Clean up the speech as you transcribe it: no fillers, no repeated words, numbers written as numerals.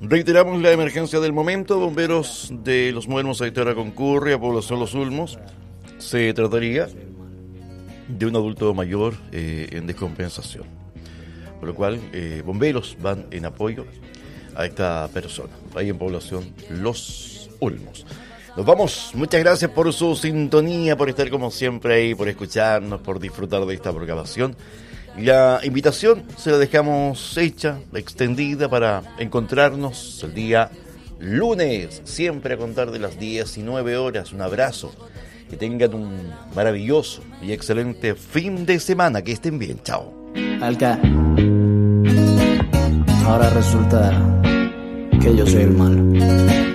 Reiteramos la emergencia del momento. Bomberos de Los Muelmos Aitara concurre a población Los Ulmos. Se trataría de un adulto mayor en descompensación, por lo cual bomberos van en apoyo a esta persona ahí en población Los Ulmos. Nos vamos, muchas gracias por su sintonía, por estar como siempre ahí, por escucharnos, por disfrutar de esta programación. La invitación se la dejamos hecha, extendida, para encontrarnos el día lunes, siempre a contar de las 19 horas. Un abrazo, que tengan un maravilloso y excelente fin de semana, que estén bien, chao. Alca, ahora resulta que yo soy el malo.